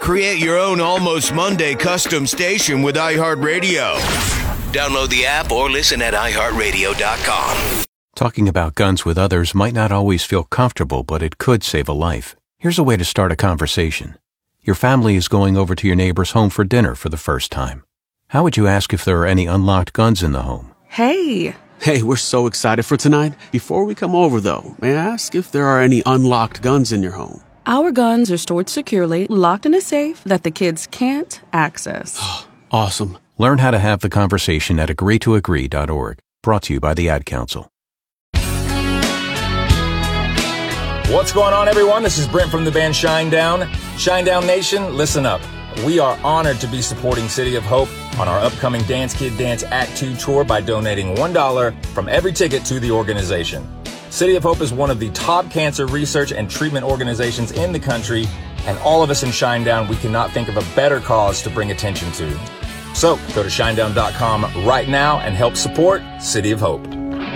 Create your own Almost Monday custom station with iHeartRadio. Download the app or listen at iHeartRadio.com. Talking about guns with others might not always feel comfortable, but it could save a life. Here's a way to start a conversation. Your family is going over to your neighbor's home for dinner for the first time. How would you ask if there are any unlocked guns in the home? Hey, we're so excited for tonight. Before we come over, though, may I ask if there are any unlocked guns in your home? our guns are stored securely, locked in a safe that the kids can't access. Awesome. Learn how to have the conversation at agreetoagree.org. Brought to you by the Ad Council. What's going on, everyone? This is Brent from the band Shinedown. Shinedown Nation, listen up. We are honored to be supporting City of Hope on our upcoming Dance Kid Dance Act 2 tour by donating $1 from every ticket to the organization. City of Hope is one of the top cancer research and treatment organizations in the country, and all of us in Shinedown, we cannot think of a better cause to bring attention to. So, go to shinedown.com right now and help support City of Hope.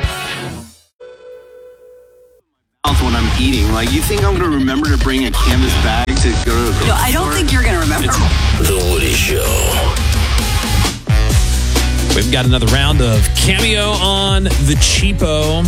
When I'm eating, like, you think I'm going to remember to bring a canvas bag to go to the No, I don't think you're going to remember. The Woody Show. We've got another round of Cameo on the Cheapo.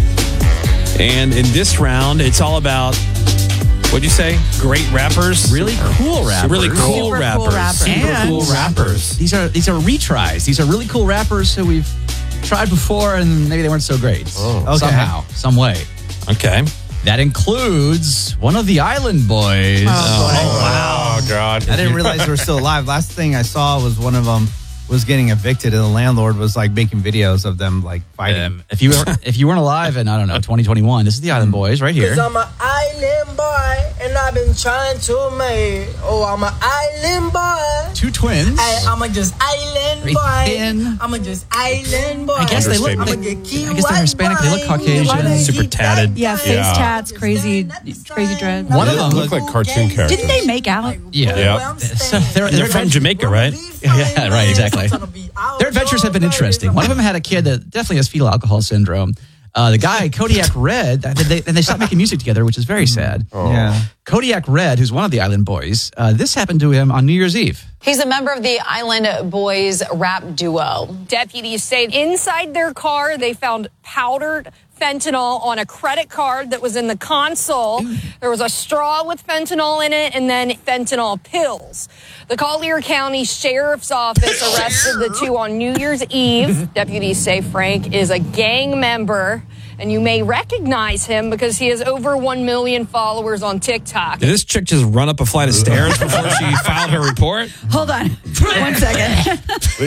And in this round, it's all about, what'd you say? Great rappers? Really cool rappers. Really cool Super rappers. cool rappers. Super cool rappers. These are retries. These are really cool rappers who we've tried before and maybe they weren't so great. Somehow, some way. Okay. That includes one of the Island Boys. Wow. Oh, God. I didn't realize they were still alive. Last thing I saw was one of them was getting evicted, and the landlord was like making videos of them like fighting. If you weren't alive in, I don't know, 2021, this is the Island Boys right here. 'Cause I'm an island boy, and I've been trying to make. Oh, I'm an island boy. Two twins. I'm a just island Very boy. thin. I'm a just island boy. I guess they look. I'ma I get key guess they're white Hispanic. They look boy. Caucasian. Super tatted. Yeah, face tats, crazy dread. One of them look like cartoon characters. Didn't they make out? Yeah. So They're from Jamaica, right? Yeah, right, exactly. Their adventures have been interesting. One of them had a kid that definitely has fetal alcohol syndrome. The guy, Kodiak Red, and they stopped making music together, which is very sad. Yeah. Kodiak Red, who's one of the Island Boys, this happened to him on New Year's Eve. He's a member of the Island Boys rap duo. Deputies say inside their car, they found powdered fentanyl on a credit card that was in the console. There was a straw with fentanyl in it and then fentanyl pills. The Collier County Sheriff's Office arrested the two on New Year's Eve. Deputies say Frank is a gang member, and you may recognize him because he has over 1 million followers on TikTok. Did this chick just run up a flight of stairs before she filed her report? Hold on. 1 second.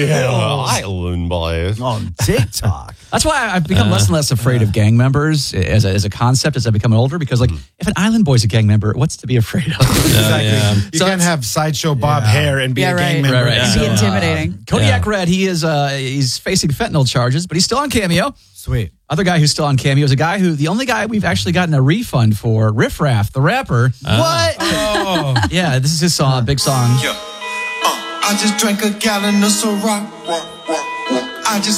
Island Boys On TikTok. That's why I've become less and less afraid of gang members as a concept as I become older, because like if an Island Boy's a gang member, what's to be afraid of? You can't have Sideshow Bob hair and be a gang member. It'd be intimidating. Kodiak Red, he's facing fentanyl charges, but he's still on Cameo. Sweet. Other guy who's still on Cameo is the only guy we've actually gotten a refund for, Riff Raff, the rapper. What? Oh. Yeah, this is his song, big song. I just drank a gallon of Ciroc. I just